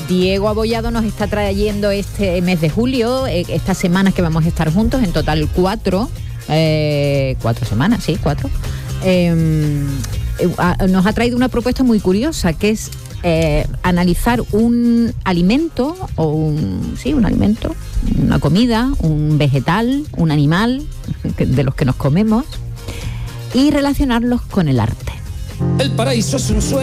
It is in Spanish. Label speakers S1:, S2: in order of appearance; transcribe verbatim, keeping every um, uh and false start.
S1: Diego Abollado nos está trayendo este mes de julio, eh, estas semanas que vamos a estar juntos, en total cuatro, eh, cuatro semanas, sí, cuatro. Eh, eh, a, nos ha traído una propuesta muy curiosa, que es eh, analizar un alimento, o un, sí, un alimento, una comida, un vegetal, un animal, de los que nos comemos, y relacionarlos con el arte.
S2: El paraíso es un sueño.